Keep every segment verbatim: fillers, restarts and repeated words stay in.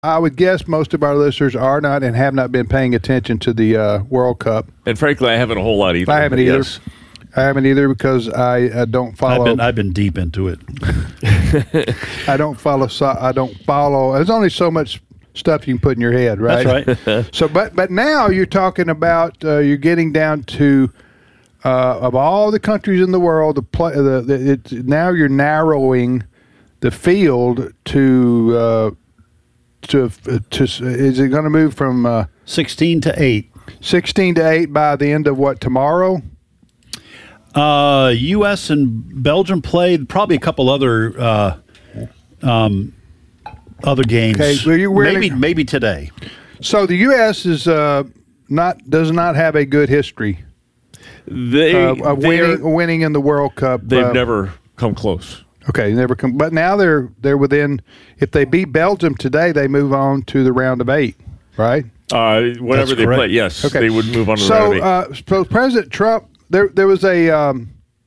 I would guess most of our listeners are not and have not been paying attention to the uh, World Cup. And frankly, I haven't a whole lot either. I haven't either. Yes. I haven't either because I, I don't follow. I've been, I've been deep into it. I don't follow. I don't follow. There's only so much stuff you can put in your head, right? That's right. So, but but now you're talking about uh, you're getting down to uh, of all the countries in the world, the play. The, the it's now you're narrowing the field to uh, to to. Is it going to move from uh, sixteen to eight? Sixteen to eight by the end of what, tomorrow? Uh, U S and Belgium played, probably a couple other uh, um, other games. Okay, well, you were maybe in a- maybe today. So the U S is uh, not does not have a good history They, uh, of they're- winning winning in the World Cup. They've uh, never come close. Okay, never come. But now they're they're within. If they beat Belgium today, they move on to the round of eight, right? Uh, whenever That's they correct. play, yes, Okay. they would move on to the So, round of eight. uh, so President Trump, there there was a um,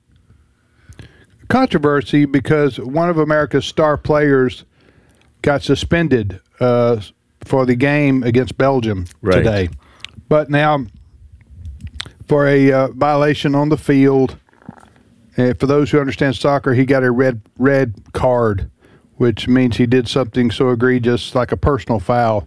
controversy because one of America's star players got suspended uh, for the game against Belgium Right. today, but now for a uh, violation on the field. And for those who understand soccer, he got a red red card, which means he did something so egregious, like a personal foul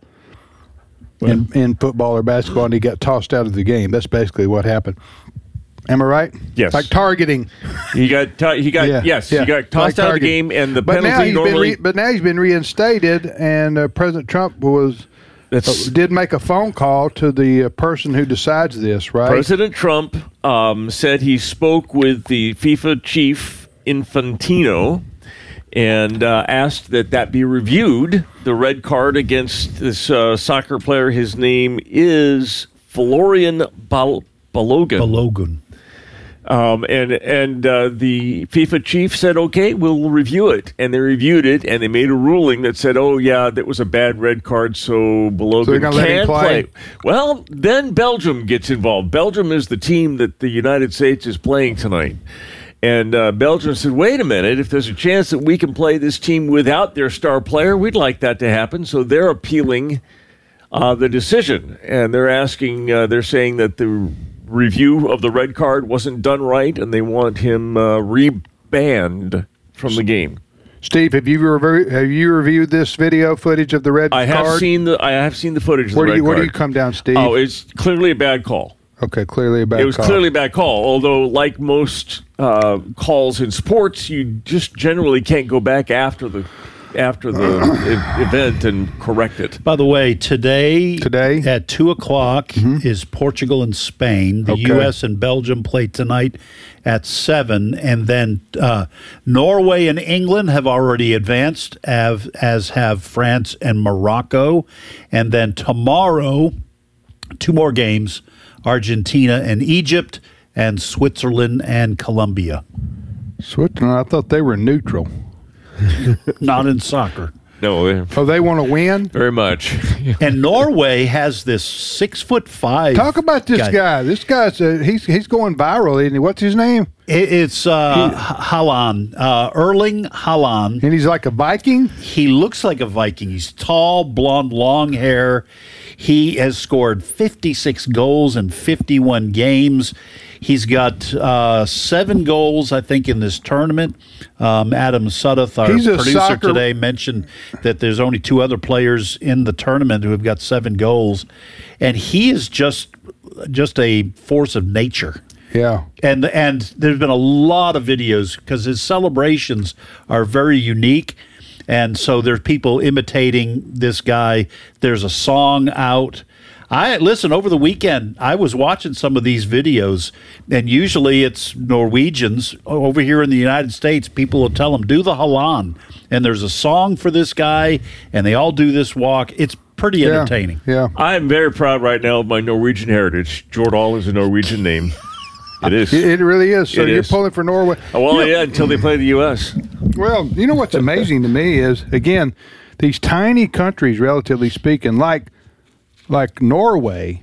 in, in football or basketball, and he got tossed out of the game. That's basically what happened. Am I right? Yes. Like targeting. He got t- he got Yeah, yes yeah. he got tossed Like out of the targeting. game, and the But now penalty he's been normally. re- but now he's been reinstated, and uh, President Trump was That's- uh, did make a phone call to the uh, person who decides this, right? President Trump um, said he spoke with the FIFA chief Infantino and uh, asked that that be reviewed. The red card against this uh, soccer player. His name is Florian Bal- Balogun. Balogun. Um, and and uh, the FIFA chief said, okay, we'll review it. And they reviewed it, and they made a ruling that said, oh, yeah, that was a bad red card, so Balogun So they're gonna let him can play? play. Well, then Belgium gets involved. Belgium is the team that the United States is playing tonight. And uh, Belgium said, wait a minute, if there's a chance that we can play this team without their star player, we'd like that to happen. So they're appealing uh, the decision. And they're asking, uh, they're saying that the review of the red card wasn't done right, and they want him uh, rebanned from the game. Steve, have you reviewed have you reviewed this video footage of the red I have card? seen the I have seen the footage. Of Where the do red you where do card. you come down, Steve? Oh, it's clearly a bad call. Okay, clearly a bad It was call. clearly a bad call. Although, like most uh, calls in sports, you just generally can't go back after the after the e- event and correct it. By the way, today, Today? at two o'clock is Portugal and Spain. The Okay. U S and Belgium play tonight at seven, and then uh, Norway and England have already advanced, as, as have France and Morocco. And then tomorrow, two more games, Argentina and Egypt, and Switzerland and Colombia. Switzerland, I thought they were neutral. Not in soccer. No, eh, Oh, they want to win? very much. And Norway has this six foot five. Talk about this guy. This guy's uh, he's he's going viral, isn't he? What's his name? It- It's uh, Haaland, uh, Erling Haaland. And he's like a Viking? He looks like a Viking. He's tall, blonde, long hair. He has scored fifty-six goals in fifty-one games. He's got uh, seven goals, I think, in this tournament. Um, Adam Sudduth, our He's a producer soccer- today, mentioned that there's only two other players in the tournament who have got seven goals, and he is just just a force of nature. Yeah. And and there's been a lot of videos because his celebrations are very unique. And so there's people imitating this guy. There's a song out. I listen, over the weekend, I was watching some of these videos, and usually it's Norwegians. Over here in the United States, people will tell them, do the Haaland. And there's a song for this guy, and they all do this walk. It's pretty Yeah. entertaining. Yeah. I'm very proud right now of my Norwegian heritage. Jordal is a Norwegian name. It is. It, it really is. So It you're is. pulling for Norway. Oh, well, You know- yeah, until they play the U S Well, you know what's amazing to me is, again, these tiny countries, relatively speaking, like like Norway.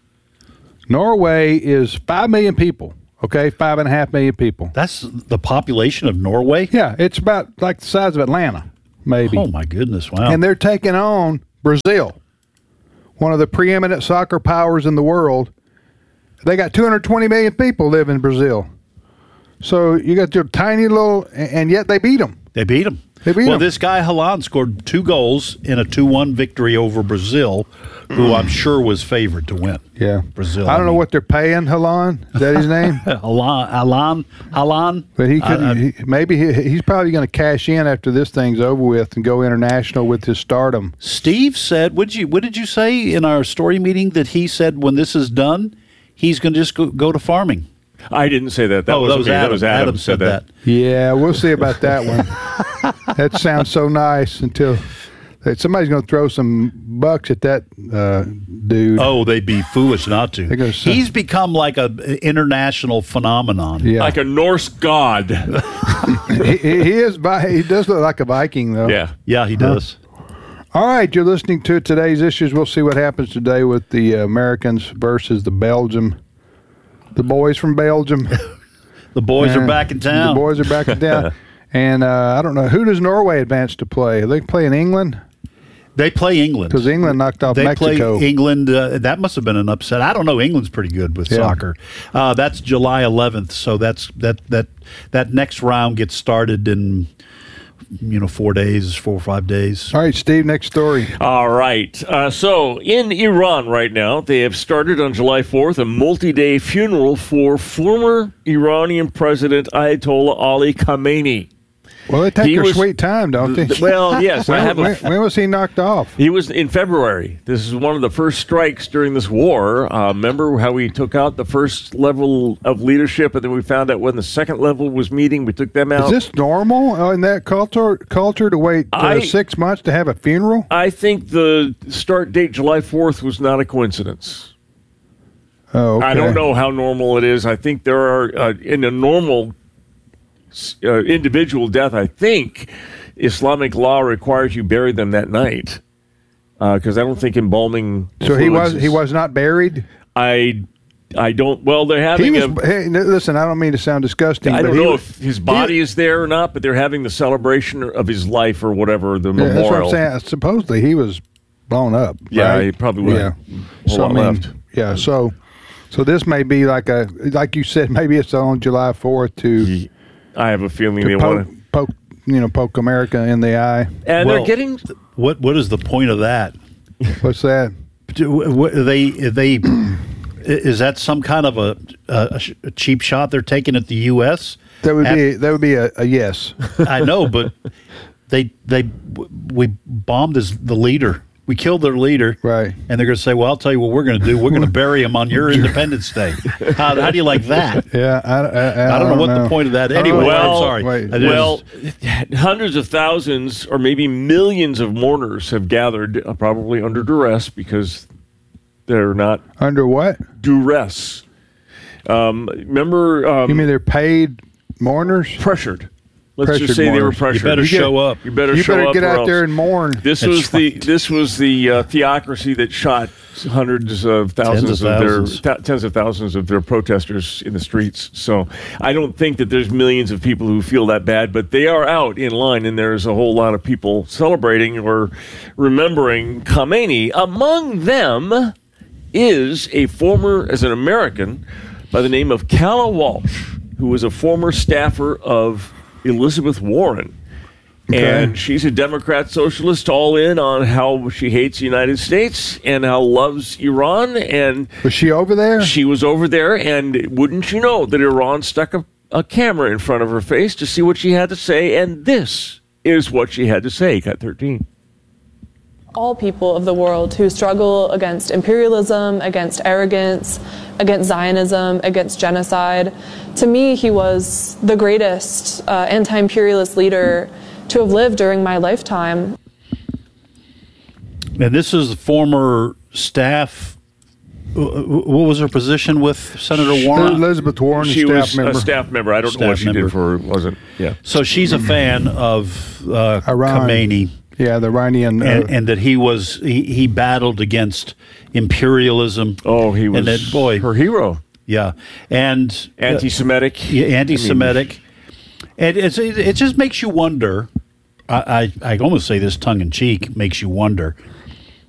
Norway is five million people. Okay, five and a half million people. That's the population of Norway? Yeah, it's about like the size of Atlanta, maybe. Oh, my goodness. Wow. And they're taking on Brazil, one of the preeminent soccer powers in the world. They got two hundred twenty million people live in Brazil. So you got your tiny little, and yet they beat them. They beat them. They beat well, them. This guy, Haaland, scored two goals in a two one victory over Brazil, who I'm sure was favored to win. Yeah. Brazil. I don't I know mean. what they're paying Haaland. Is that his name? Haaland, Haaland, Haaland. But he could. I- I- he, maybe he, he's probably going to cash in after this thing's over with and go international with his stardom. Steve said, "Would you? What did you say in our story meeting that he said when this is done, he's going to just go, go to farming?" I didn't say that. That oh, was that was me. Adam. That was Adam, Adam said that. Yeah, we'll see about that one. That sounds so nice until that somebody's going to throw some bucks at that uh, dude. Oh, they'd be foolish not to. They're gonna say- He's become like a an international phenomenon. Yeah, Like a Norse god. he, he he is. Vi- He does look like a Viking, though. Yeah. Yeah, he does. All right, you're listening to today's issues. We'll see what happens today with the Americans versus the Belgium. The boys from Belgium. The boys Uh, are back in town. The boys are back in town. And uh, I don't know, who does Norway advance to play? Are they playing England? They play England. Because England knocked off They Mexico. play England. Uh, that must have been an upset. I don't know. England's pretty good with Yeah. soccer. Uh, that's July eleventh. So that's that that that next round gets started in you know four days, four or five days. All right, Steve, next story. All right. Uh, so in Iran right now, they have started on July fourth a multi-day funeral for former Iranian President Ayatollah Ali Khamenei. Well, they take He their was- sweet time, don't they? Well, yes, I when, have a when, when was he knocked off? He was in February. This is one of the first strikes during this war. Uh, remember how we took out the first level of leadership, and then we found out when the second level was meeting, we took them out. Is this normal uh, in that culture culture to wait uh, I- six months to have a funeral? I think the start date, July fourth, was not a coincidence. Oh, okay. I don't know how normal it is. I think there are, uh, in a normal uh, individual death, I think Islamic law requires you bury them that night. Because I don't think embalming. So he was fluids he is- was not buried. I I don't. Well, they're having. He a, was. Hey, n- listen, I don't mean to sound disgusting. I but don't he know was- if his body is there or not, but they're having the celebration of his life or whatever, the Yeah, that's what memorial. I'm saying. Supposedly he was blown up. Yeah, right? he probably would. Yeah. A So I lot mean, left. yeah. So, so this may be like a like you said. Maybe it's on July fourth to, I have a feeling to they poke, want to. poke you know poke America in the eye. And Well- they're getting. What what is the point of that? What's that? Do, what, are they are they is that some kind of a, a, sh- a cheap shot they're taking at the U S? That would At- be that would be a, a yes. I know, but they they we bombed his the leader. We killed their leader, Right. And they're going to say, "Well, I'll tell you what we're going to do. We're going to bury him on your Independence Day." How, how do you like that? Yeah, I, I, I, I don't know what the point of that. I don't Anyway, know. Well, I'm sorry. wait. I just- Well, hundreds of thousands or maybe millions of mourners have gathered, uh, probably under duress because they're not Under what? duress. Um, remember, um, You mean they're paid mourners? pressured. Let's Pressured just say they were mourners. You pressured. you better You get- show up. You better You show better up get or out else. there and mourn. This That's was the right. this was the uh, theocracy that shot hundreds of thousands of of, thousands. their th- tens of thousands of their protesters in the streets. So I don't think that there's millions of people who feel that bad, but they are out in line, and there's a whole lot of people celebrating or remembering Khamenei. Among them is a former, as an American, by the name of Calla Walsh, who was a former staffer of Elizabeth Warren. And she's a Democrat socialist, all in on how she hates the United States and how loves Iran. And Was she over there? she was over there, and wouldn't you know that Iran stuck a, a camera in front of her face to see what she had to say. And this is what she had to say. Cut thirteen. All people of the world who struggle against imperialism, against arrogance, against Zionism, against genocide. To me, he was the greatest uh, anti-imperialist leader to have lived during my lifetime. And this is the former staff. uh, What was her position with Senator Warren? Elizabeth Warren, She staff was member. a staff member. I don't know what Staff she member. did for her. Wasn't yeah. So she's a fan of uh, Iran. Khomeini, Yeah, the Iranian. Uh, and, and that he was he, he battled against imperialism. Oh, he was and that boy, her hero. yeah, and uh, Anti-Semitic. yeah, anti-Semitic, and it's, it, it just makes you wonder. I, I I almost say this tongue in cheek makes you wonder.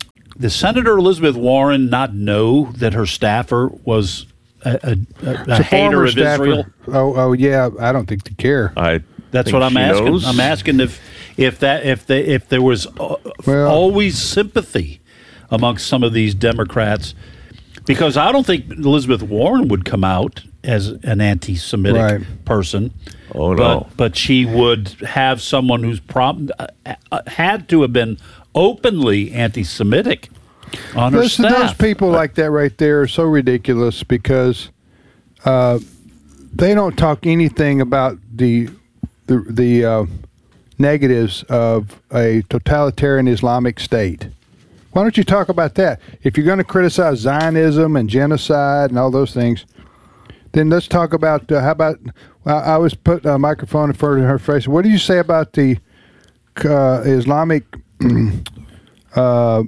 does Senator Elizabeth Warren not know that her staffer was a, a, a, a hater of staffer. Israel? Oh, oh yeah. I don't think they care. I That's think what I'm she asking. knows. I'm asking if if that if they if there was uh, Well- always sympathy amongst some of these Democrats, because I don't think Elizabeth Warren would come out as an anti-Semitic Right. person. Oh, no. But but she would have someone who's prob- uh, uh, had to have been openly anti-Semitic on her Listen, staff. those people like that right there are so ridiculous because uh, they don't talk anything about the the, the uh, negatives of a totalitarian Islamic state. Why don't you talk about that? If you're going to criticize Zionism and genocide and all those things, then let's talk about uh, how about I, I was put a microphone in front of her face. What do you say about the uh, Islamic uh,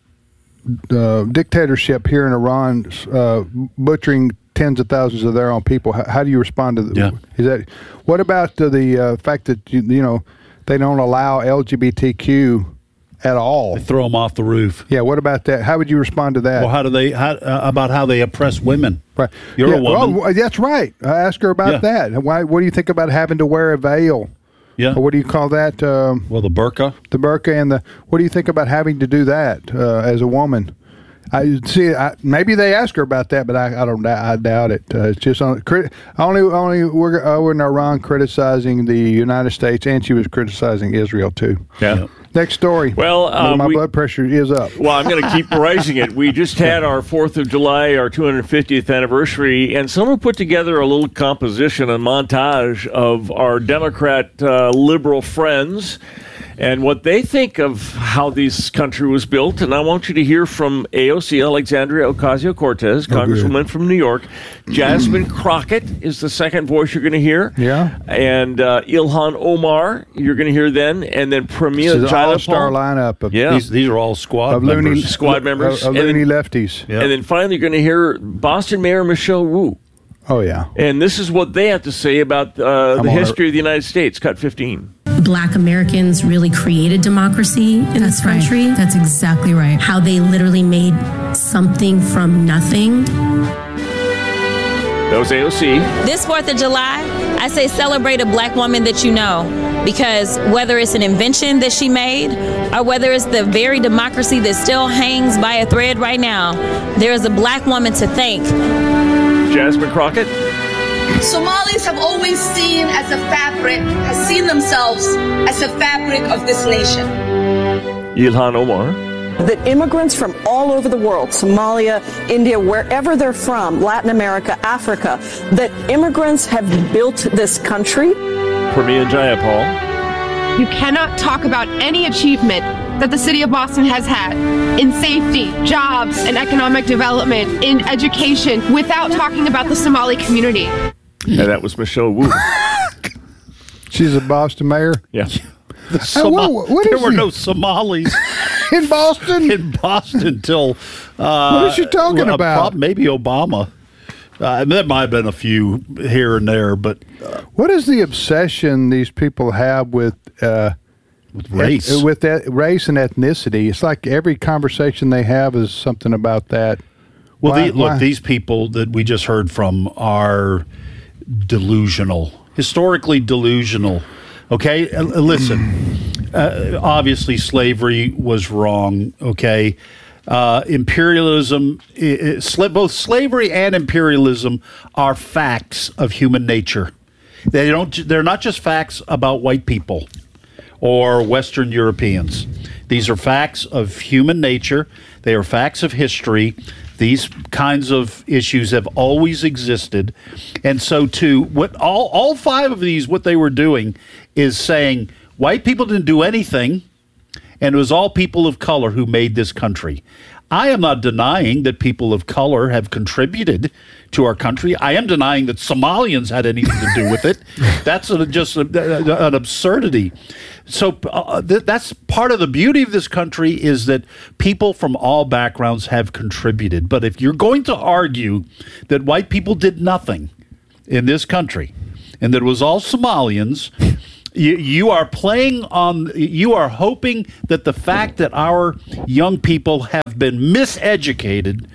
uh, dictatorship here in Iran, uh, butchering tens of thousands of their own people? How, how do you respond to that? Yeah. Is that what about the, the uh, fact that you, you know they don't allow L G B T Q at all? throw them off the roof. Yeah. What about that? How would you respond to that? Well, how do they? How, uh, about how they oppress women? Right. You're yeah, a woman. well, that's right. I asked her about Yeah. that. Why? What do you think about having to wear a veil? Yeah. Or what do you call that? Um, Well, the burqa. the burqa and the. What do you think about having to do that uh, as a woman? I see. I, maybe they ask her about that, but I, I don't. I doubt it. Uh, it's just on, crit, only. Only we're over in Iran criticizing the United States, and she was criticizing Israel too. Yeah. Next story. Well, uh, my we- blood pressure is up. Well, I'm going to keep rising it. We just had our fourth of July, our two hundred fiftieth anniversary, and someone put together a little composition, a montage of our Democrat uh, liberal friends and what they think of how this country was built. And I want you to hear from A O C, Alexandria Ocasio-Cortez, Congresswoman from New York. Jasmine Crockett is the second voice you're going to hear. Yeah. And uh, Ilhan Omar, you're going to hear then. And then Pramila This is an all-star Jayapal. lineup of, Yeah. These these are all squad of loony members. Squad members. of, of And loony then- lefties. Yeah. And then finally, you're going to hear Boston Mayor Michelle Wu. Oh yeah. And this is what they have to say about uh, I'm the on history of the United States. Cut fifteen. Black Americans really created democracy in this That's right. country. That's exactly right. How they literally made something from nothing. That was A O C. This fourth of July, I say celebrate a black woman that you know, because whether it's an invention that she made or whether it's the very democracy that still hangs by a thread right now, there is a black woman to thank. Jasmine Crockett. Somalis have always seen as a fabric, has seen themselves as a fabric of this nation. Ilhan Omar. That immigrants from all over the world, Somalia, India, wherever they're from, Latin America, Africa, that immigrants have built this country. Pramila Jayapal. You cannot talk about any achievement that the city of Boston has had in safety, jobs, and economic development, in education, without talking about the Somali community. And that was Michelle Wu. She's a Boston mayor. Yeah. The Uh, Soma- what- what there is were he- no Somalis In Boston? in Boston until uh, What is she talking uh, about? prob- maybe Obama. Uh, there might have been a few here and there, but uh, What is the obsession these people have with uh, with race. eth- with that race and ethnicity? It's like every conversation they have is something about that. Well, Why- the, look, why- these people that we just heard from are delusional, historically delusional. Okay, Uh, listen. Uh, obviously, slavery was wrong. Okay, uh, imperialism, i i- sla- both slavery and imperialism are facts of human nature. They don't. They're not just facts about white people or Western Europeans. These are facts of human nature. They are facts of history. These kinds of issues have always existed. And so too, what all, all five of these, what they were doing is saying white people didn't do anything, and it was all people of color who made this country. I am not denying that people of color have contributed to our country. I am denying that Somalians had anything to do with it. That's a, just a, a, an absurdity. So uh, th- that's part of the beauty of this country, is that people from all backgrounds have contributed. But if you're going to argue that white people did nothing in this country and that it was all Somalians, You, you are playing on, you are hoping that the fact that our young people have have been miseducated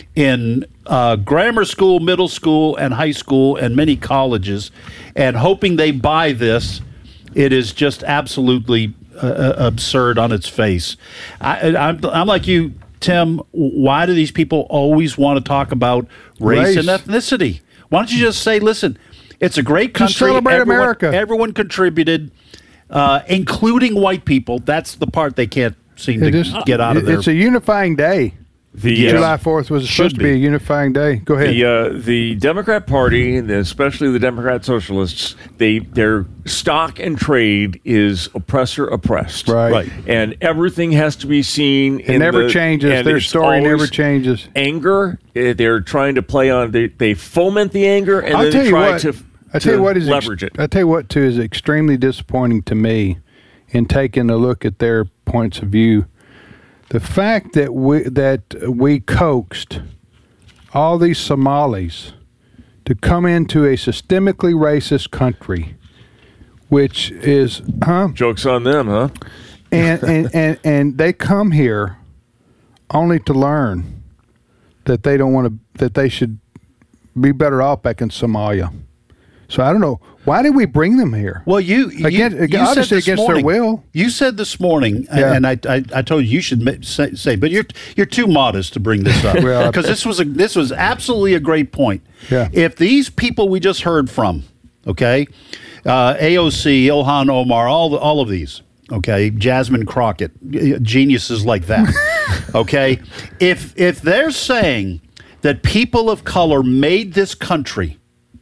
in uh, grammar school, middle school, and high school, and many colleges, and hoping they buy this, it is just absolutely uh, absurd on its face. I, I'm, I'm like you, Tim. Why do these people always want to talk about race, race. and ethnicity? Why don't you just say, listen, it's a great country. Just celebrate everyone, America. Everyone contributed, uh, including white people. That's the part they can't seem it to is, get out of there. It's a unifying day. The, July uh, fourth was supposed to be a unifying day. Go ahead. The, uh, the Democrat Party, and especially the Democrat Socialists, they their stock and trade is oppressor oppressed. Right. right. And everything has to be seen. It in never the, changes. Their story never changes. Anger. They're trying to play on. They, they foment the anger, and I'll then tell they you try what, to, I tell you what is leverage ex- it. I tell you what too is extremely disappointing to me in taking a look at their points of view. The fact that we that we coaxed all these Somalis to come into a systemically racist country, which is, huh? Joke's on them, huh? And and, and, and they come here only to learn that they don't want to, that they should be better off back in Somalia. So I don't know. Why did we bring them here? Well, you, you, against, you obviously said this against morning, their will. You said this morning, Yeah. and I, I, I told you you should say, say, but you're you're too modest to bring this up Well, because this was a this was absolutely a great point. Yeah. If these people we just heard from, okay, uh, A O C, Ilhan Omar, all the, all of these, okay, Jasmine Crockett, geniuses like that, okay, if if they're saying that people of color made this country.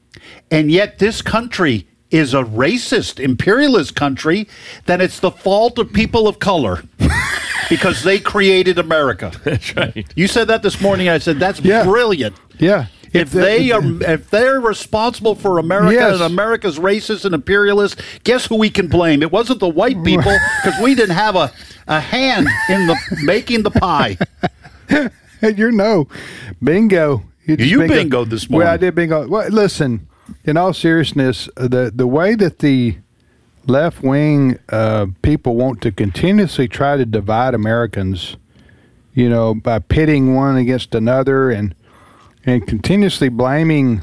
And yet this country is a racist, imperialist country, then it's the fault of people of color because they created America. That's right. You said that this morning. I said, that's Yeah. brilliant. Yeah. If they are, if they're responsible for America Yes. and America's racist and imperialist, guess who we can blame? It wasn't the white people because we didn't have a, a hand in the making the pie. You know, bingo. You bingoed this morning. Well, I did bingo. Well, listen, in all seriousness, the the way that the left wing uh, people want to continuously try to divide Americans, you know, by pitting one against another and and continuously blaming.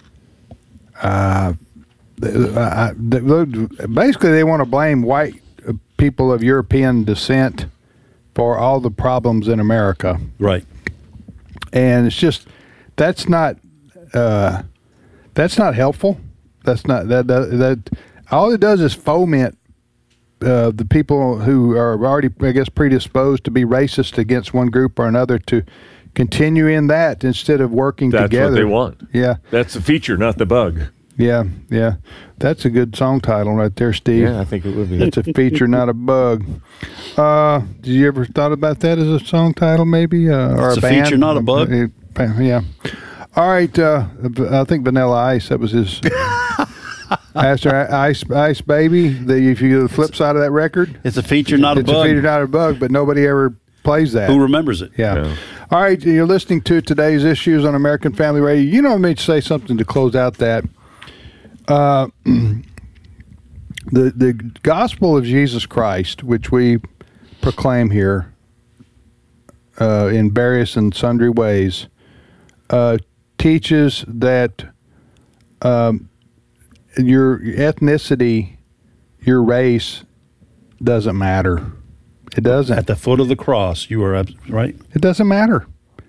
Uh, the, uh, the, basically, they want to blame white people of European descent for all the problems in America. Right. And it's just that's not uh, that's not helpful. That's not that that, that all it does is foment uh, the people who are already, I guess, predisposed to be racist against one group or another to continue in that instead of working That's together. what they want. Yeah, that's the feature, not the bug. Yeah, yeah, that's a good song title right there, Steve. Yeah, I think it would be. It's a feature, not a bug. Uh, did you ever thought about that as a song title, maybe, uh, or It's a, a band? feature, not a bug. Yeah. All right. Uh, I think Vanilla Ice. That was his. After Ice, Ice Baby. The if you go to the flip side of that record, It's a feature, not a it's bug. a feature, not a bug. But nobody ever plays that. Who remembers it? Yeah. Yeah. All right. You're listening to today's issues on American Family Radio. You know, I may say something to close out that. Uh, the the gospel of Jesus Christ, which we proclaim here uh, in various and sundry ways, uh, teaches that um, your ethnicity, your race, doesn't matter. It doesn't. At the foot of the cross, you are ab- right. It doesn't matter.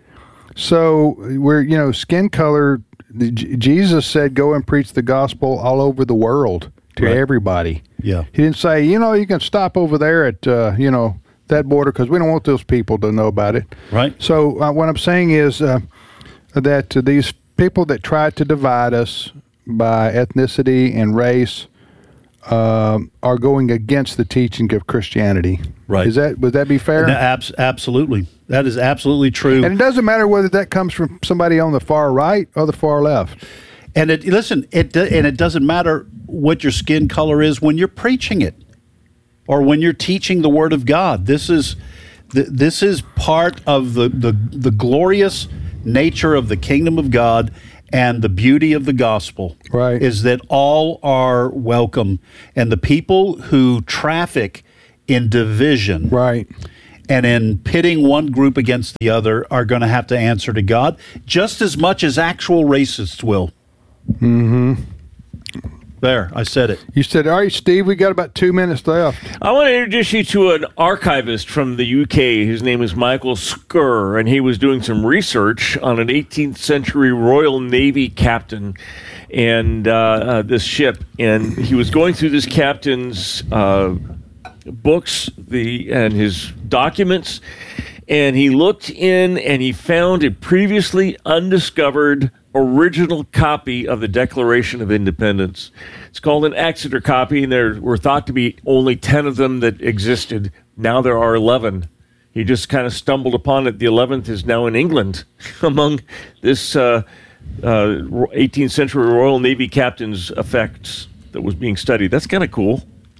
So we're, you know, skin color. J- Jesus said, "Go and preach the gospel all over the world to Right. everybody." Yeah. He didn't say, you know, you can stop over there at, uh, you know, that border because we don't want those people to know about it. Right. So uh, what I'm saying is uh, that uh, these people that try to divide us by ethnicity and race um, are going against the teaching of Christianity. Right. Is that, would that be fair? No, abs- absolutely. That is absolutely true. And it doesn't matter whether that comes from somebody on the far right or the far left. And it listen, it do- and it doesn't matter what your skin color is when you're preaching it, or when you're teaching the Word of God. This is th- this is part of the, the the glorious nature of the kingdom of God and the beauty of the gospel. Right. Is that all are welcome, and the people who traffic in division, Right. and in pitting one group against the other are going to have to answer to God just as much as actual racists will. Mm-hmm. There, I said it. You said, all right, Steve, we got about two minutes left. I want to introduce you to an archivist from the U K. His name is Michael Skur, and he was doing some research on an eighteenth century Royal Navy captain and uh, uh, this ship. And he was going through this captain's uh, books the and his documents, and he looked in and he found a previously undiscovered original copy of the Declaration of Independence. It's called an Exeter copy, and there were thought to be only ten of them that existed. Now there are eleven. He just kind of stumbled upon it. The eleventh is now in England among this uh, uh, eighteenth century Royal Navy captain's effects that was being studied. That's kind of cool.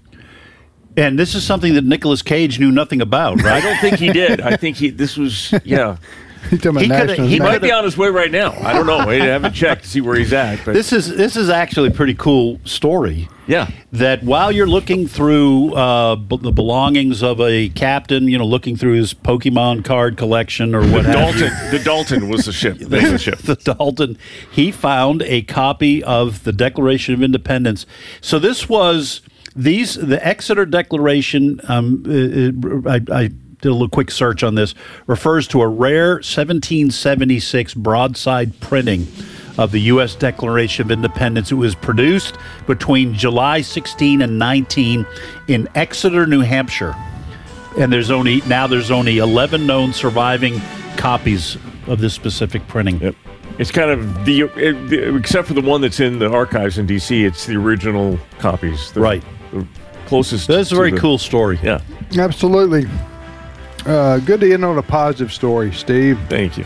And this is something that Nicolas Cage knew nothing about, right? I don't think he did. I think he. This was, yeah. He, He coulda- He he might coulda- be on his way right now. I don't know. I haven't checked to see where he's at. But This is this is actually a pretty cool story. yeah. That while you're looking through uh, b- the belongings of a captain, you know, looking through his Pokemon card collection or what The have you. Dalton. The Dalton was the ship. The name of the ship. the Dalton, he found a copy of the Declaration of Independence. So this was these the Exeter Declaration. Um, uh, I, I did a little quick search on this. Refers to a rare seventeen seventy-six broadside printing of the U S Declaration of Independence. It was produced between July sixteenth and nineteenth in Exeter, New Hampshire. And there's only now there's only eleven known surviving copies of this specific printing. Yep. It's kind of the, it, the except for the one that's in the archives in D C. It's the original copies. The, Right. The closest. That's a to very the- cool story. Yeah. Absolutely. Uh, good to end on a positive story, Steve. Thank you.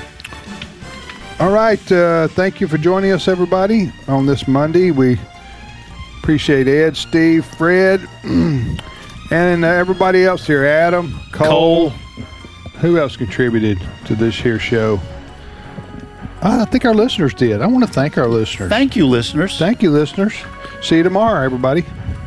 All right. Uh, thank you for joining us, everybody, on this Monday. We appreciate Ed, Steve, Fred, and uh, everybody else here. Adam, Cole. Cole. Who else contributed to this here show? I think our listeners did. I want to thank our listeners. Thank you, listeners. Thank you, listeners. See you tomorrow, everybody.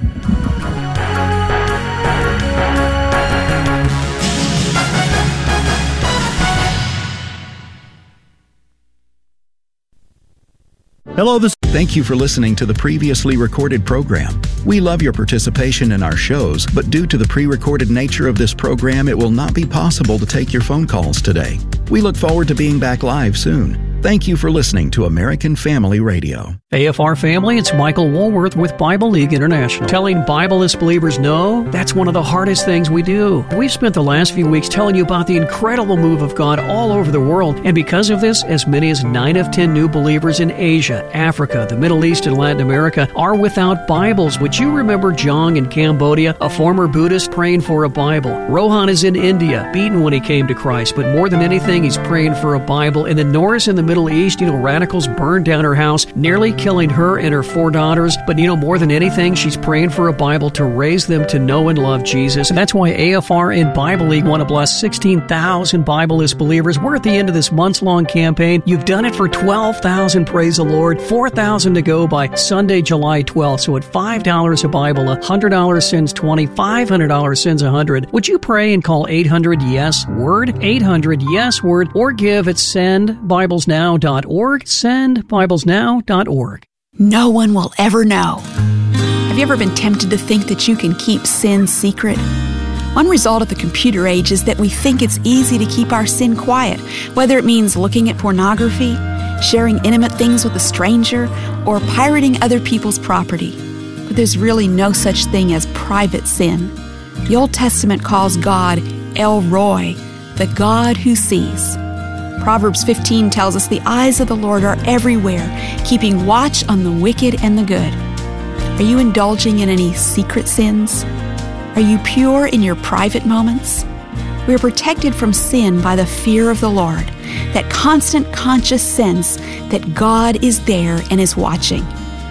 Hello, this. Thank you for listening to the previously recorded program. We love your participation in our shows, but due to the pre-recorded nature of this program, it will not be possible to take your phone calls today. We look forward to being back live soon. Thank you for listening to American Family Radio. A F R family, it's Michael Woolworth with Bible League International. Telling Bibleless believers no, that's one of the hardest things we do. We've spent the last few weeks telling you about the incredible move of God all over the world, and because of this, as many as nine of ten new believers in Asia, Africa, the Middle East, and Latin America are without Bibles. Would you remember Jong in Cambodia, a former Buddhist praying for a Bible? Rohan is in India, beaten when he came to Christ, but more than anything, he's praying for a Bible. And then Norris in the Middle East, you know, radicals burned down her house, nearly killing her and her four daughters. But, you know, more than anything, she's praying for a Bible to raise them to know and love Jesus. And that's why A F R and Bible League want to bless sixteen thousand Bibleless believers. We're at the end of this months-long campaign. You've done it for twelve thousand, praise the Lord. four thousand to go by Sunday, July twelfth. So at five dollars a Bible, one hundred dollars sends twenty, five hundred dollars sends one hundred. Would you pray and call eight hundred yes word, eight hundred yes word, or give at send bibles now dot org, send bibles now dot org. No one will ever know. Have you ever been tempted to think that you can keep sin secret? One result of the computer age is that we think it's easy to keep our sin quiet, whether it means looking at pornography, sharing intimate things with a stranger, or pirating other people's property. But there's really no such thing as private sin. The Old Testament calls God El Roi, the God who sees. Proverbs fifteen tells us the eyes of the Lord are everywhere, keeping watch on the wicked and the good. Are you indulging in any secret sins? Are you pure in your private moments? We are protected from sin by the fear of the Lord, that constant conscious sense that God is there and is watching.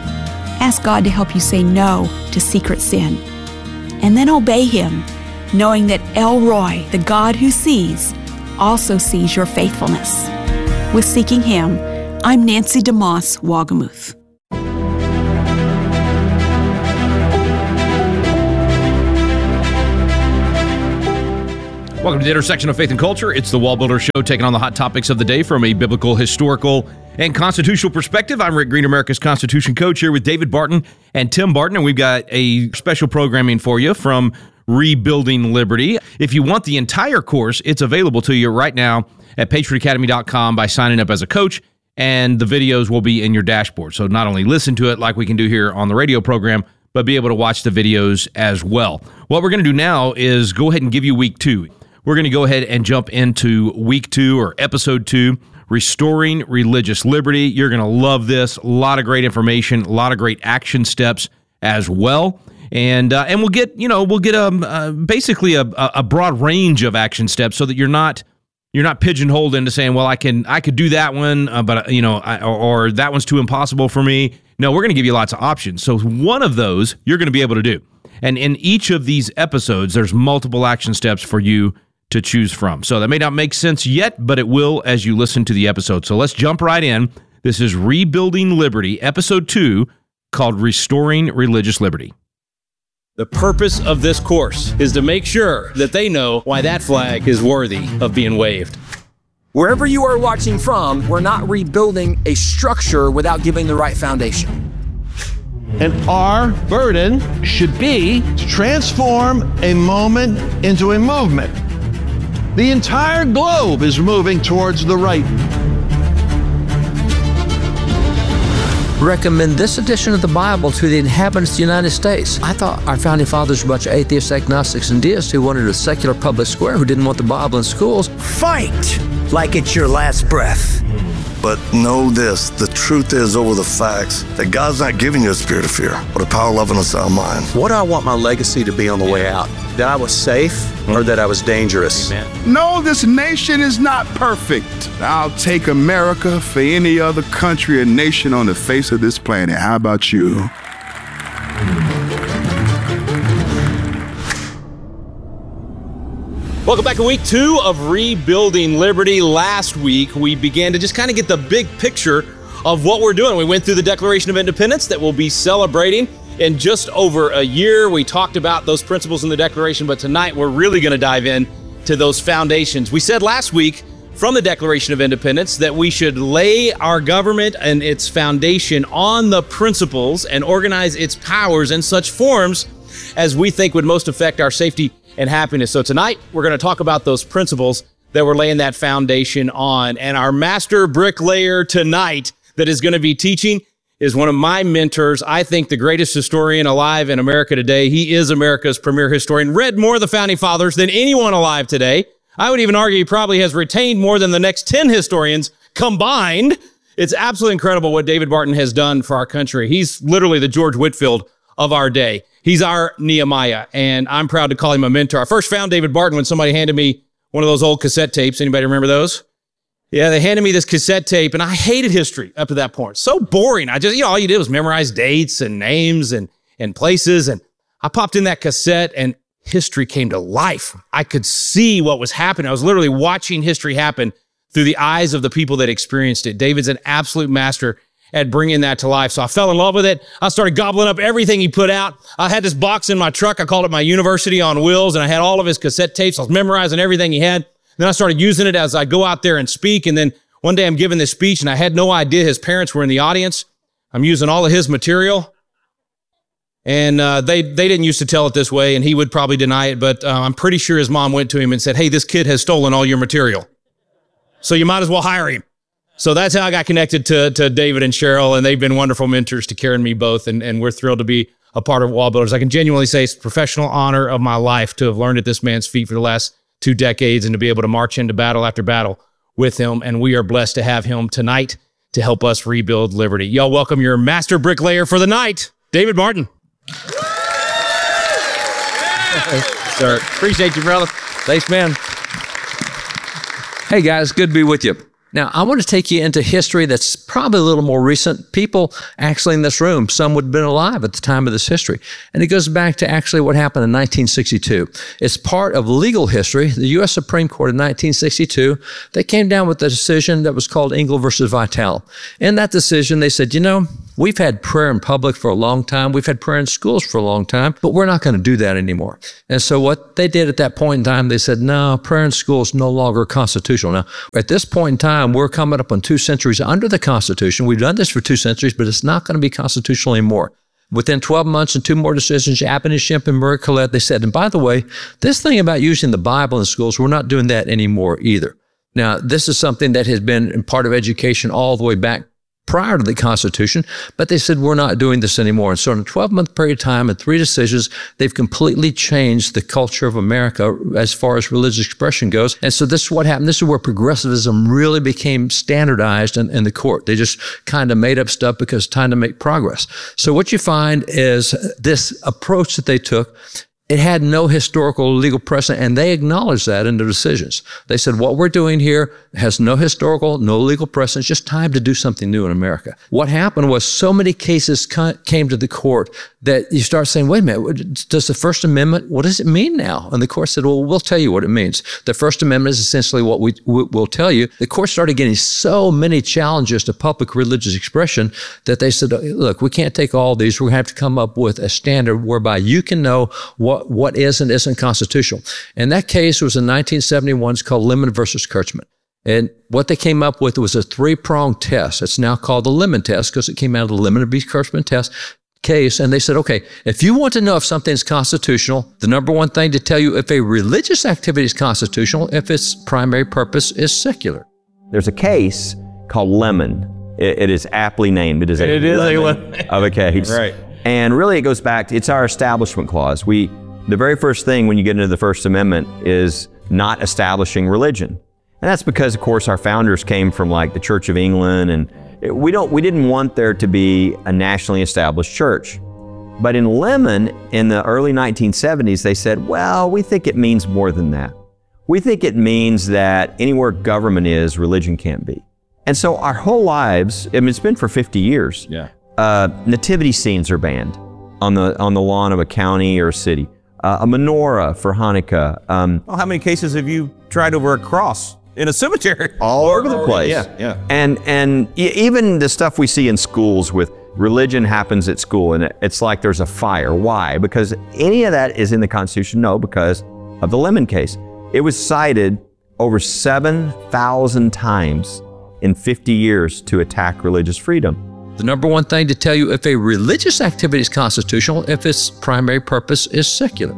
Ask God to help you say no to secret sin, and then obey Him, knowing that El Roi, the God who sees, also sees your faithfulness. With Seeking Him, I'm Nancy DeMoss Wagamuth. Welcome to the intersection of faith and culture. It's the Wall Builder Show, taking on the hot topics of the day from a biblical, historical, and constitutional perspective. I'm Rick Green, America's Constitution Coach, here with David Barton and Tim Barton, and we've got a special programming for you from Rebuilding Liberty. If you want the entire course, it's available to you right now at patriot academy dot com by signing up as a coach, and the videos will be in your dashboard. So not only listen to it like we can do here on the radio program, but be able to watch the videos as well. What we're going to do now is go ahead and give you week two. We're going to go ahead and jump into week two or episode two, Restoring Religious Liberty. You're going to love this. A lot of great information, a lot of great action steps as well. And uh, and we'll get, you know, we'll get a, uh, basically a, a broad range of action steps so that you're not you're not pigeonholed into saying, well, I can I could do that one, uh, but, you know, I, or, or that one's too impossible for me. No, we're going to give you lots of options. So one of those you're going to be able to do. And in each of these episodes, there's multiple action steps for you to choose from. So that may not make sense yet, but it will as you listen to the episode. So let's jump right in. This is Rebuilding Liberty, episode two, called Restoring Religious Liberty. The purpose of this course is to make sure that they know why that flag is worthy of being waved. Wherever you are watching from, we're not rebuilding a structure without giving the right foundation. And our burden should be to transform a moment into a movement. The entire globe is moving towards the right. Recommend this edition of the Bible to the inhabitants of the United States. I thought our founding fathers were a bunch of atheists, agnostics, and deists who wanted a secular public square, who didn't want the Bible in schools. Fight like it's your last breath. But know this, the truth is over the facts that God's not giving you a spirit of fear, but a power, love, and a sound mind. What do I want my legacy to be on the way out? That I was safe or that I was dangerous? Amen. No, this nation is not perfect. I'll take America for any other country or nation on the face of this planet. How about you? Welcome back to week two of Rebuilding Liberty. Last week, we began to just kind of get the big picture of what we're doing. We went through the Declaration of Independence that we'll be celebrating in just over a year. We talked about those principles in the Declaration, but tonight we're really going to dive in to those foundations. We said last week from the Declaration of Independence that we should lay our government and its foundation on the principles and organize its powers in such forms as we think would most affect our safety and happiness. So tonight, we're going to talk about those principles that we're laying that foundation on. And our master bricklayer tonight that is going to be teaching is one of my mentors. I think the greatest historian alive in America today. He is America's premier historian, read more of the Founding Fathers than anyone alive today. I would even argue he probably has retained more than the next ten historians combined. It's absolutely incredible what David Barton has done for our country. He's literally the George Whitefield of our day. He's our Nehemiah, and I'm proud to call him a mentor. I first found David Barton when somebody handed me one of those old cassette tapes. Anybody remember those? Yeah, they handed me this cassette tape, and I hated history up to that point. So boring. I just, you know, all you did was memorize dates and names and, and places, and I popped in that cassette, and history came to life. I could see what was happening. I was literally watching history happen through the eyes of the people that experienced it. David's an absolute master at bringing that to life. So I fell in love with it. I started gobbling up everything he put out. I had this box in my truck. I called it my University on Wheels, and I had all of his cassette tapes. I was memorizing everything he had. Then I started using it as I go out there and speak. And then one day I'm giving this speech, and I had no idea his parents were in the audience. I'm using all of his material. And uh, they they didn't used to tell it this way, and he would probably deny it, but uh, I'm pretty sure his mom went to him and said, hey, this kid has stolen all your material, so you might as well hire him. So that's how I got connected to, to David and Cheryl, and they've been wonderful mentors to Karen and me both, and, and we're thrilled to be a part of Wall Builders. I can genuinely say it's the professional honor of my life to have learned at this man's feet for the last two decades and to be able to march into battle after battle with him, and we are blessed to have him tonight to help us rebuild liberty. Y'all welcome your master bricklayer for the night, David Barton. Sir, appreciate you, brother. Thanks, man. Hey, guys, good to be with you. Now, I want to take you into history that's probably a little more recent. People actually in this room, some would have been alive at the time of this history. And it goes back to actually what happened in nineteen sixty-two. It's part of legal history. The U S Supreme Court in nineteen sixty-two, they came down with a decision that was called Engle versus Vitale. In that decision, they said, you know, we've had prayer in public for a long time. We've had prayer in schools for a long time, but we're not going to do that anymore. And so what they did at that point in time, they said, no, prayer in schools is no longer constitutional. Now, at this point in time, we're coming up on two centuries under the Constitution. We've done this for two centuries, but it's not going to be constitutional anymore. Within twelve months and two more decisions, Abbott and Schimpf and Murray Collette, they said, and by the way, this thing about using the Bible in schools, we're not doing that anymore either. Now, this is something that has been part of education all the way back prior to the Constitution, but they said, we're not doing this anymore. And so in a twelve-month period of time and three decisions, they've completely changed the culture of America as far as religious expression goes. And so this is what happened. This is where progressivism really became standardized in, in the court. They just kind of made up stuff because it's time to make progress. So what you find is this approach that they took, it had no historical legal precedent, and they acknowledged that in their decisions. They said, what we're doing here has no historical, no legal precedent. It's just time to do something new in America. What happened was so many cases came to the court that you start saying, wait a minute, does the First Amendment, what does it mean now? And the court said, well, we'll tell you what it means. The First Amendment is essentially what we will tell you. The court started getting so many challenges to public religious expression that they said, look, we can't take all these. We're going to have to come up with a standard whereby you can know what what is and isn't constitutional. And that case was in nineteen seventy-one. It's called Lemon versus Kurtzman. And what they came up with was a three-pronged test. It's now called the Lemon test because it came out of the Lemon v. Kurtzman test case. And they said, okay, if you want to know if something's constitutional, the number one thing to tell you if a religious activity is constitutional, if its primary purpose is secular. There's a case called Lemon. It, it is aptly named. It is a it is lemon a lemon. of a case. Right. And really it goes back to, it's our establishment clause. We The very first thing when you get into the First Amendment is not establishing religion. And that's because, of course, our founders came from like the Church of England, and we don't, we didn't want there to be a nationally established church. But in Lemon, in the early nineteen seventies, they said, well, we think it means more than that. We think it means that anywhere government is, religion can't be. And so our whole lives, I mean, it's been for fifty years. Yeah. Uh, nativity scenes are banned on the on the lawn of a county or a city. Uh, a menorah for Hanukkah. Um, well, how many cases have you tried over a cross in a cemetery? All over the place. Yeah, yeah. And and even the stuff we see in schools with religion happens at school, and it's like there's a fire. Why? Because any of that is in the Constitution? No, because of the Lemon case. It was cited over seven thousand times in fifty years to attack religious freedom. The number one thing to tell you if a religious activity is constitutional, if its primary purpose is secular.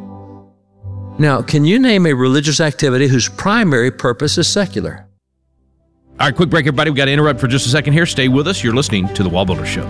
Now, can you name a religious activity whose primary purpose is secular? All right, quick break, everybody. We got to interrupt for just a second here. Stay with us. You're listening to The Wall Builder Show.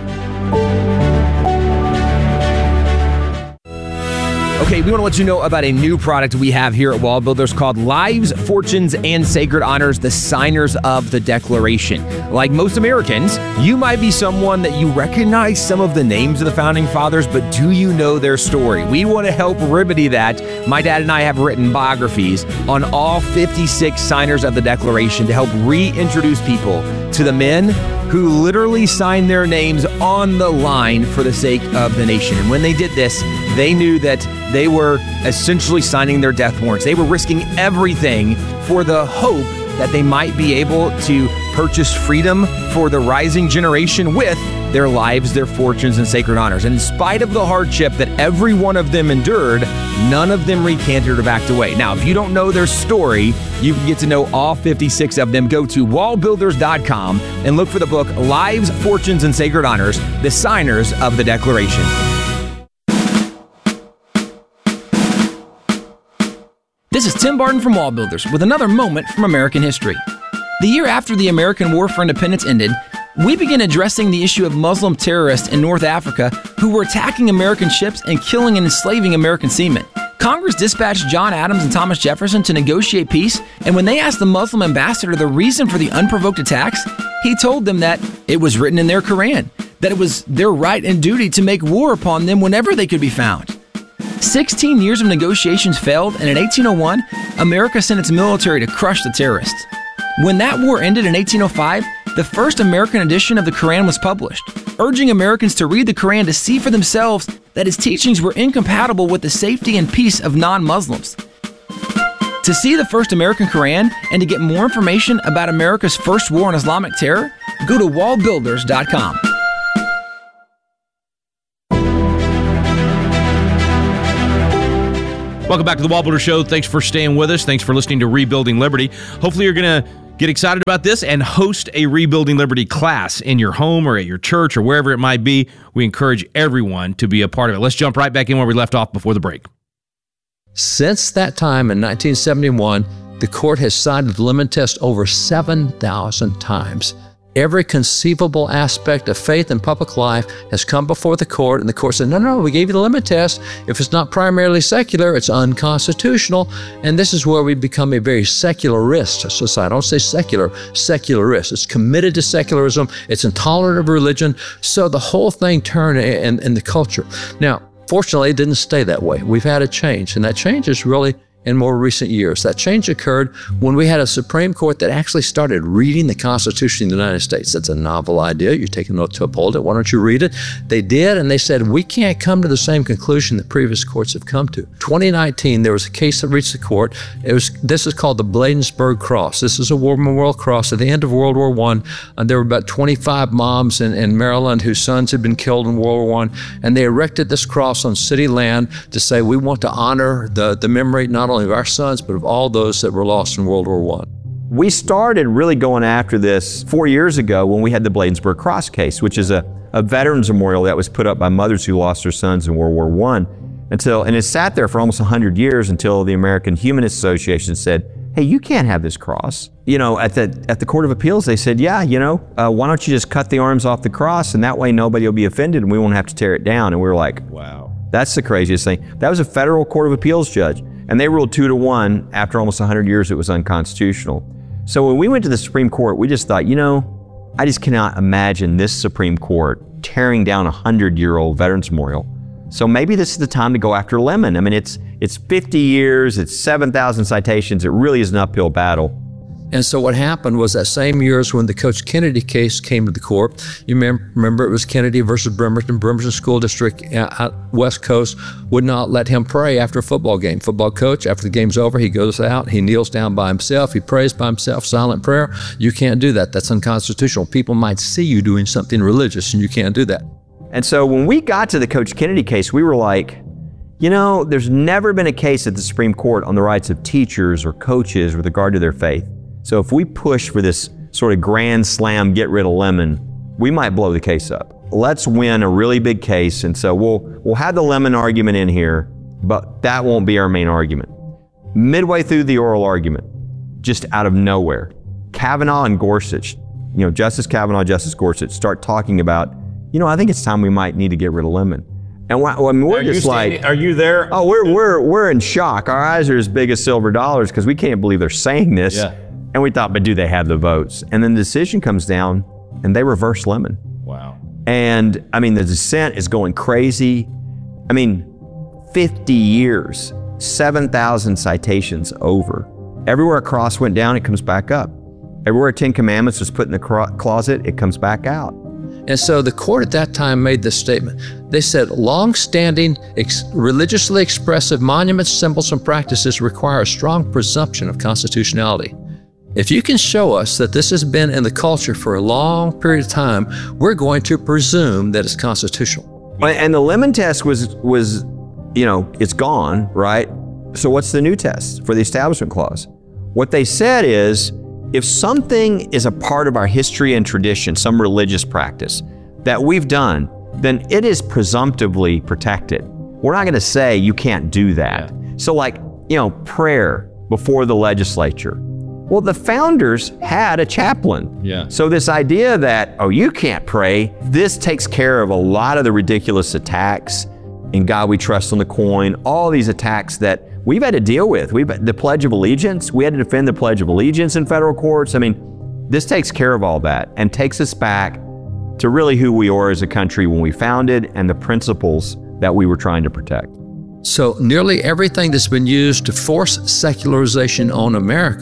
Okay, we want to let you know about a new product we have here at Wall Builders called Lives, Fortunes, and Sacred Honors, the Signers of the Declaration. Like most Americans, you might be someone that you recognize some of the names of the Founding Fathers, but do you know their story? We want to help remedy that. My dad and I have written biographies on all fifty-six Signers of the Declaration to help reintroduce people to the men who literally signed their names on the line for the sake of the nation. And when they did this, they knew that they were essentially signing their death warrants. They were risking everything for the hope that they might be able to purchase freedom for the rising generation with their lives, their fortunes, and sacred honors. And in spite of the hardship that every one of them endured, none of them recanted or backed away. Now, if you don't know their story, you can get to know all fifty-six of them. Go to wall builders dot com and look for the book, Lives, Fortunes, and Sacred Honors, the Signers of the Declaration. This is Tim Barton from Wall Builders with another moment from American history. The year after the American War for Independence ended, we began addressing the issue of Muslim terrorists in North Africa who were attacking American ships and killing and enslaving American seamen. Congress dispatched John Adams and Thomas Jefferson to negotiate peace, and when they asked the Muslim ambassador the reason for the unprovoked attacks, he told them that it was written in their Quran, that it was their right and duty to make war upon them whenever they could be found. Sixteen years of negotiations failed, and in eighteen oh one, America sent its military to crush the terrorists. When that war ended in eighteen oh five, the first American edition of the Quran was published, urging Americans to read the Quran to see for themselves that its teachings were incompatible with the safety and peace of non-Muslims. To see the first American Quran and to get more information about America's first war on Islamic terror, go to wall builders dot com. Welcome back to the Wall Builder Show. Thanks for staying with us. Thanks for listening to Rebuilding Liberty. Hopefully you're going to get excited about this and host a Rebuilding Liberty class in your home or at your church or wherever it might be. We encourage everyone to be a part of it. Let's jump right back in where we left off before the break. Since that time in nineteen seventy-one, the court has cited the Lemon Test over seven thousand times. Every conceivable aspect of faith and public life has come before the court, and the court said, no, no, we gave you the Lemon Test. If it's not primarily secular, it's unconstitutional. And this is where we become a very secularist society. I don't say secular, secularist. It's committed to secularism. It's intolerant of religion. So the whole thing turned in, in the culture. Now, fortunately, it didn't stay that way. We've had a change, and that change is really in more recent years. That change occurred when we had a Supreme Court that actually started reading the Constitution of the United States. That's a novel idea. You're taking note to uphold it. Why don't you read it? They did, and they said, we can't come to the same conclusion that previous courts have come to. twenty nineteen, there was a case that reached the court. It was. This is called the Bladensburg Cross. This is a war memorial cross. At the end of World War One, and there were about twenty-five moms in, in Maryland whose sons had been killed in World War One, and they erected this cross on city land to say, we want to honor the, the memory not only of our sons, but of all those that were lost in World War One. We started really going after this four years ago when we had the Bladensburg Cross case, which is a, a veterans memorial that was put up by mothers who lost their sons in World War One. Until, and it sat there for almost one hundred years until the American Humanist Association said, hey, you can't have this cross. You know, at the, at the Court of Appeals, they said, yeah, you know, uh, why don't you just cut the arms off the cross, and that way nobody will be offended and we won't have to tear it down. And we were like, wow, that's the craziest thing. That was a federal Court of Appeals judge. And they ruled two to one after almost one hundred years it was unconstitutional. So when we went to the Supreme Court, we just thought, you know, I just cannot imagine this Supreme Court tearing down a hundred-year-old Veterans Memorial. So maybe this is the time to go after Lemon. I mean, it's it's fifty years, it's seven thousand citations. It really is an uphill battle. And so what happened was that same year is when the Coach Kennedy case came to the court. You remember, remember it was Kennedy versus Bremerton. Bremerton School District out West Coast would not let him pray after a football game. Football coach, after the game's over, he goes out, he kneels down by himself, he prays by himself, silent prayer. You can't do that. That's unconstitutional. People might see you doing something religious, and you can't do that. And so when we got to the Coach Kennedy case, we were like, you know, there's never been a case at the Supreme Court on the rights of teachers or coaches with regard to their faith. So if we push for this sort of grand slam, get rid of Lemon, we might blow the case up. Let's win a really big case, and so we'll we'll have the Lemon argument in here, but that won't be our main argument. Midway through the oral argument, just out of nowhere, Kavanaugh and Gorsuch, you know, Justice Kavanaugh, Justice Gorsuch, start talking about, you know, I think it's time we might need to get rid of Lemon. And well, I mean, we're are just you like, standing, are you there? Oh, we're we're we're in shock. Our eyes are as big as silver dollars because we can't believe they're saying this. Yeah. And we thought, but do they have the votes? And then the decision comes down, and they reverse Lemon. Wow. And I mean, the dissent is going crazy. I mean, fifty years, seven thousand citations over. Everywhere a cross went down, it comes back up. Everywhere Ten Commandments was put in the cro- closet, it comes back out. And so the court at that time made this statement. They said, long-standing, ex- religiously expressive monuments, symbols, and practices require a strong presumption of constitutionality. If you can show us that this has been in the culture for a long period of time, we're going to presume that it's constitutional. And the Lemon test was, was, you know, it's gone, right? So what's the new test for the Establishment Clause? What they said is, if something is a part of our history and tradition, some religious practice that we've done, then it is presumptively protected. We're not going to say you can't do that. Yeah. So like, you know, prayer before the legislature. Well, the founders had a chaplain. Yeah. So this idea that, oh, you can't pray, this takes care of a lot of the ridiculous attacks in God We Trust on the coin, all these attacks that we've had to deal with. We've the Pledge of Allegiance. We had to defend the Pledge of Allegiance in federal courts. I mean, this takes care of all that and takes us back to really who we are as a country when we founded and the principles that we were trying to protect. So nearly everything that's been used to force secularization on America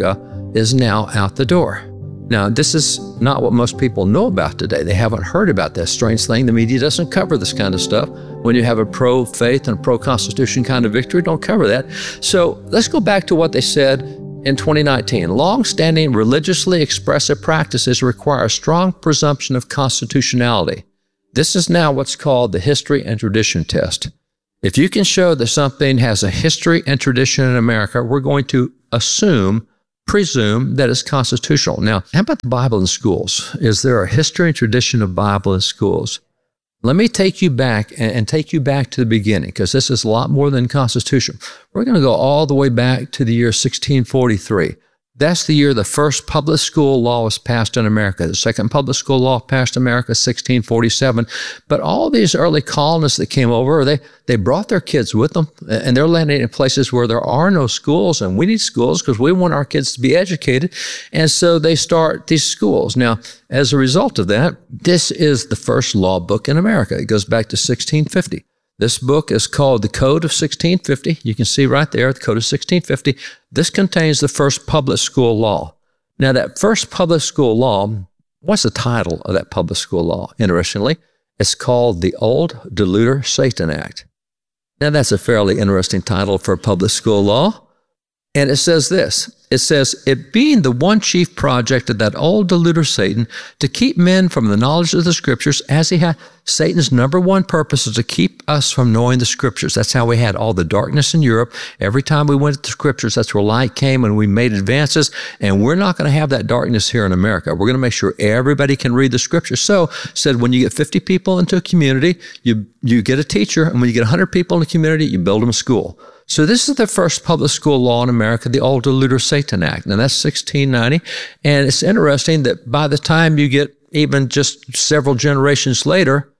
is now out the door. Now, this is not what most people know about today. They haven't heard about this strange thing. The media doesn't cover this kind of stuff. When you have a pro-faith and pro-constitution kind of victory, don't cover that. So let's go back to what they said in twenty nineteen. Long-standing religiously expressive practices require a strong presumption of constitutionality. This is now what's called the history and tradition test. If you can show that something has a history and tradition in America, we're going to assume presume that it's constitutional. Now, how about the Bible in schools? Is there a history and tradition of Bible in schools? Let me take you back and, and take you back to the beginning, because this is a lot more than constitution. We're going to go all the way back to the year sixteen forty-three. That's the year the first public school law was passed in America. The second public school law passed in America, sixteen forty-seven. But all these early colonists that came over, they, they brought their kids with them, and they're landing in places where there are no schools, and we need schools because we want our kids to be educated. And so they start these schools. Now, as a result of that, this is the first law book in America. It goes back to sixteen fifty. This book is called the Code of sixteen fifty. You can see right there, the Code of sixteen fifty. This contains the first public school law. Now, that first public school law, what's the title of that public school law? Interestingly, it's called the Old Deluder Satan Act. Now, that's a fairly interesting title for a public school law. And it says this. It says, it being the one chief project of that old deluder Satan to keep men from the knowledge of the Scriptures, as he had, Satan's number one purpose is to keep us from knowing the Scriptures. That's how we had all the darkness in Europe. Every time we went to the Scriptures, that's where light came and we made advances. And we're not going to have that darkness here in America. We're going to make sure everybody can read the Scriptures. So, said when you get fifty people into a community, you, you get a teacher. And when you get one hundred people in a community, you build them a school. So this is the first public school law in America, the Old Deluder Satan Act. Now that's sixteen ninety. And it's interesting that by the time you get even just several generations later,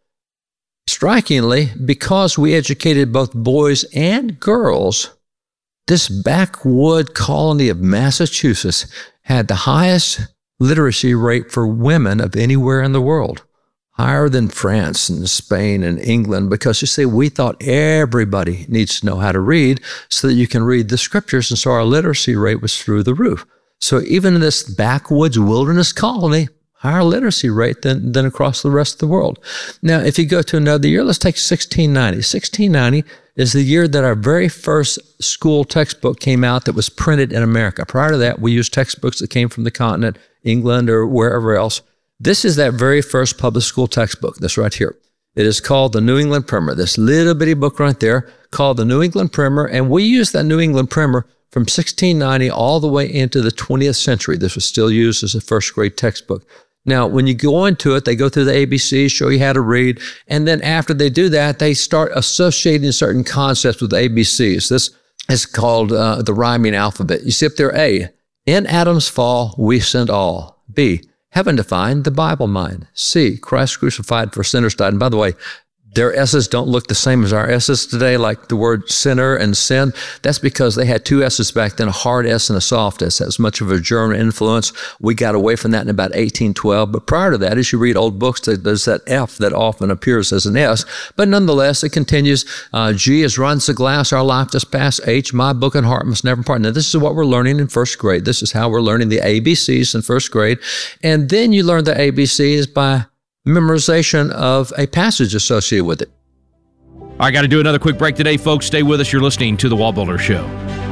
strikingly, because we educated both boys and girls, this backwood colony of Massachusetts had the highest literacy rate for women of anywhere in the world. Higher than France and Spain and England, because you see, we thought everybody needs to know how to read so that you can read the Scriptures, and so our literacy rate was through the roof. So even in this backwoods wilderness colony, higher literacy rate than, than across the rest of the world. Now, if you go to another year, let's take sixteen ninety. sixteen ninety is the year that our very first school textbook came out that was printed in America. Prior to that, we used textbooks that came from the continent, England or wherever else. This is that very first public school textbook, this right here. It is called the New England Primer, this little bitty book right there called the New England Primer, and we used that New England Primer from sixteen ninety all the way into the twentieth century. This was still used as a first grade textbook. Now, when you go into it, they go through the A B Cs, show you how to read, and then after they do that, they start associating certain concepts with the A B Cs. This is called uh, the rhyming alphabet. You see up there, A, in Adam's fall, we sinned all. B, heaven defined, the Bible mind. C, Christ crucified for sinners died. And by the way, their S's don't look the same as our S's today, like the word sinner and sin. That's because they had two S's back then, a hard S and a soft S. That was much of a German influence. We got away from that in about eighteen twelve. But prior to that, as you read old books, there's that F that often appears as an S. But nonetheless, it continues. Uh, G is runs the glass, our life does pass. H, my book and heart must never part. Now, this is what we're learning in first grade. This is how we're learning the A B Cs in first grade. And then you learn the A B Cs by memorization of a passage associated with it. I got to do another quick break today, folks. Stay with us. You're listening to The Wall Builder Show.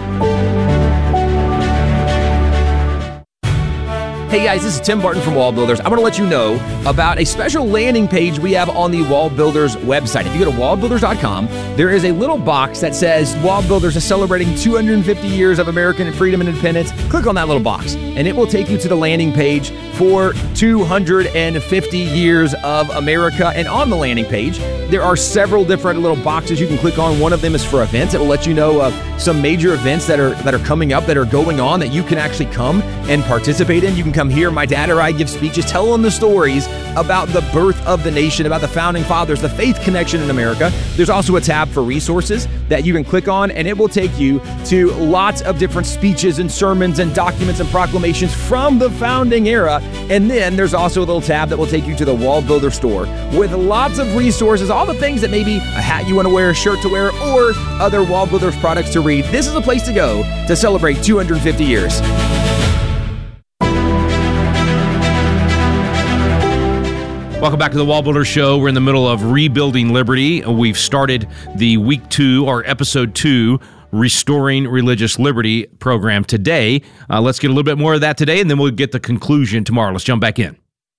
Hey guys, this is Tim Barton from Wall Builders. I want to let you know about a special landing page we have on the Wall Builders website. If you go to wall builders dot com, there is a little box that says Wall Builders is celebrating two hundred fifty years of American freedom and independence. Click on that little box, and it will take you to the landing page for two hundred fifty years of America. And on the landing page, there are several different little boxes you can click on. One of them is for events. It will let you know of some major events that are that are coming up, that are going on, that you can actually come and participate in. You can come here. My dad or I give speeches telling the stories about the birth of the nation, about the founding fathers, the faith connection in America. There's also a tab for resources that you can click on, and it will take you to lots of different speeches and sermons and documents and proclamations from the founding era. And then there's also a little tab that will take you to the Wall Builder store with lots of resources, all the things that maybe a hat you want to wear, a shirt to wear, or other Wall Builders products to read. This is a place to go to celebrate two hundred fifty years. Welcome back to the Wall Builder Show. We're in the middle of rebuilding liberty. We've started the week two or episode two Restoring Religious Liberty program today. Uh, let's get a little bit more of that today, and then we'll get the conclusion tomorrow. Let's jump back in.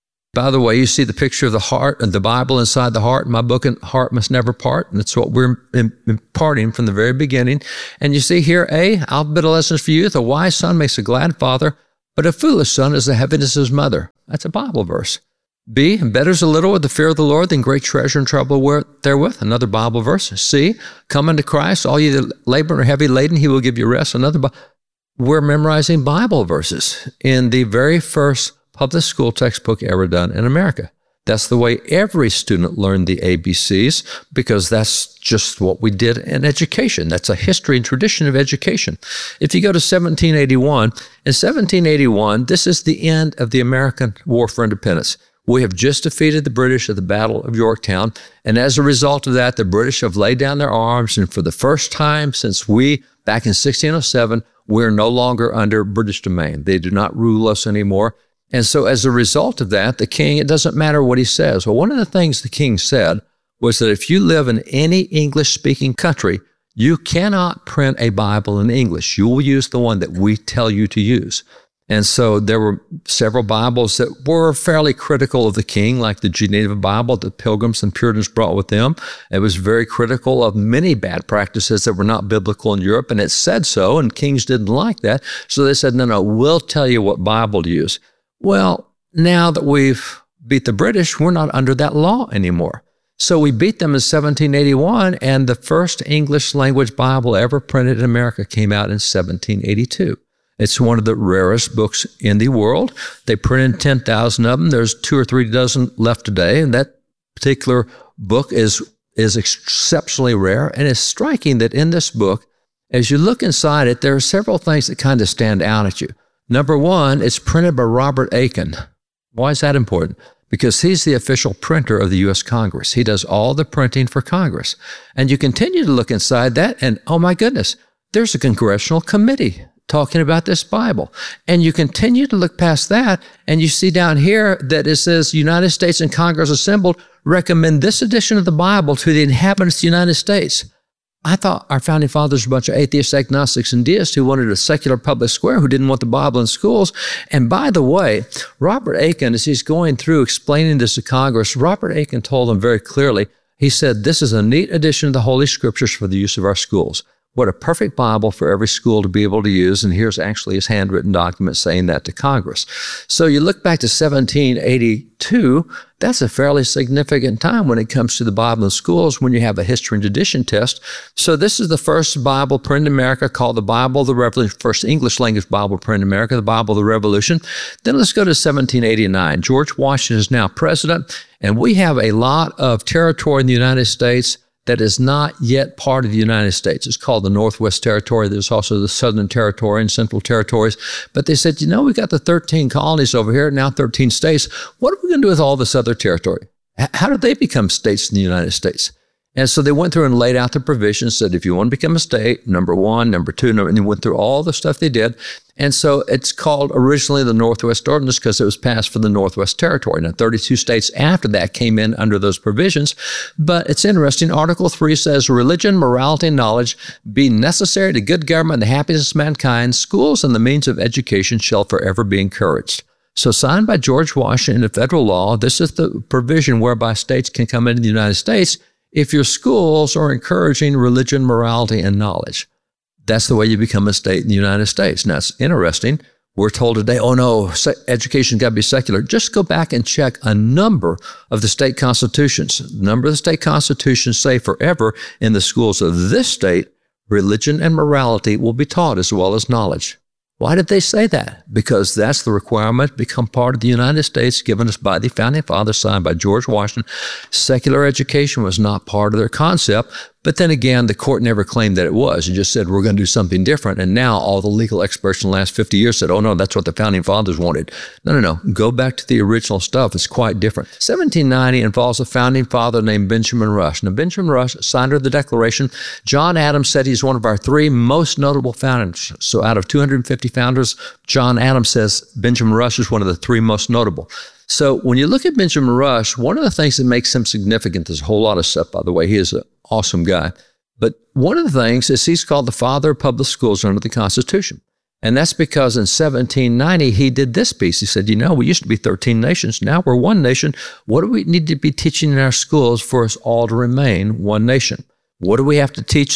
By the way, you see the picture of the heart and the Bible inside the heart. My book, Heart Must Never Part, and that's what we're imparting from the very beginning. And you see here, A, alphabet lessons for youth. A wise son makes a glad father, but a foolish son is the heaviness of his mother. That's a Bible verse. B, better is a little with the fear of the Lord than great treasure and trouble therewith. Another Bible verse. C, come unto Christ, all ye that labor and are heavy laden, he will give you rest. Another Bible. We're memorizing Bible verses in the very first public school textbook ever done in America. That's the way every student learned the A B Cs, because that's just what we did in education. That's a history and tradition of education. If you go to seventeen eighty-one, in seventeen eighty-one, this is the end of the American War for Independence. We have just defeated the British at the Battle of Yorktown, and as a result of that, the British have laid down their arms, and for the first time since we, back in sixteen oh seven, we're no longer under British domain. They do not rule us anymore. And so as a result of that, the king, it doesn't matter what he says. Well, one of the things the king said was that if you live in any English-speaking country, you cannot print a Bible in English. You will use the one that we tell you to use. And so there were several Bibles that were fairly critical of the king, like the Geneva Bible that Pilgrims and Puritans brought with them. It was very critical of many bad practices that were not biblical in Europe, and it said so, and kings didn't like that. So they said, no, no, we'll tell you what Bible to use. Well, now that we've beat the British, we're not under that law anymore. So we beat them in seventeen eighty-one, and the first English language Bible ever printed in America came out in seventeen eighty-two. It's one of the rarest books in the world. They printed ten thousand of them. There's two or three dozen left today, and that particular book is, is exceptionally rare. And it's striking that in this book, as you look inside it, there are several things that kind of stand out at you. Number one, it's printed by Robert Aiken. Why is that important? Because he's the official printer of the U S Congress. He does all the printing for Congress. And you continue to look inside that, and oh my goodness, there's a congressional committee talking about this Bible. And you continue to look past that, and you see down here that it says, United States and Congress assembled recommend this edition of the Bible to the inhabitants of the United States. I thought our founding fathers were a bunch of atheists, agnostics, and deists who wanted a secular public square, who didn't want the Bible in schools. And by the way, Robert Aiken, as he's going through explaining this to Congress, Robert Aiken told them very clearly, he said, this is a neat addition of the Holy Scriptures for the use of our schools. What a perfect Bible for every school to be able to use. And here's actually his handwritten document saying that to Congress. So you look back to seventeen eighty-two, that's a fairly significant time when it comes to the Bible in schools, when you have a history and tradition test. So this is the first Bible printed in America called the Bible of the Revolution, first English language Bible printed in America, the Bible of the Revolution. Then let's go to seventeen eighty-nine. George Washington is now president, and we have a lot of territory in the United States that is not yet part of the United States. It's called the Northwest Territory. There's also the Southern Territory and Central Territories. But they said, you know, we got the thirteen colonies over here, now thirteen states. What are we going to do with all this other territory? How did they become states in the United States? And so they went through and laid out the provisions, said if you want to become a state, number one, number two, number, and they went through all the stuff they did. And so it's called originally the Northwest Ordinance because it was passed for the Northwest Territory. Now, thirty-two states after that came in under those provisions. But it's interesting. Article three says, religion, morality, and knowledge being necessary to good government and the happiness of mankind, schools and the means of education shall forever be encouraged. So signed by George Washington into federal law, this is the provision whereby states can come into the United States if your schools are encouraging religion, morality, and knowledge. That's the way you become a state in the United States. Now, it's interesting. We're told today, oh no, education's got to be secular. Just go back and check a number of the state constitutions. A number of the state constitutions say forever in the schools of this state, religion and morality will be taught as well as knowledge. Why did they say that? Because that's the requirement to become part of the United States given us by the Founding Fathers, signed by George Washington. Secular education was not part of their concept. But then again, the court never claimed that it was. It just said, we're going to do something different. And now all the legal experts in the last fifty years said, oh, no, that's what the Founding Fathers wanted. No, no, no. Go back to the original stuff. It's quite different. seventeen ninety involves a founding father named Benjamin Rush. Now, Benjamin Rush, signer of the Declaration. John Adams said he's one of our three most notable founders. So out of two hundred fifty founders, John Adams says Benjamin Rush is one of the three most notable. So when you look at Benjamin Rush, one of the things that makes him significant, there's a whole lot of stuff, by the way. He is an awesome guy. But one of the things is he's called the father of public schools under the Constitution. And that's because in seventeen ninety, he did this piece. He said, you know, we used to be thirteen nations. Now we're one nation. What do we need to be teaching in our schools for us all to remain one nation? What do we have to teach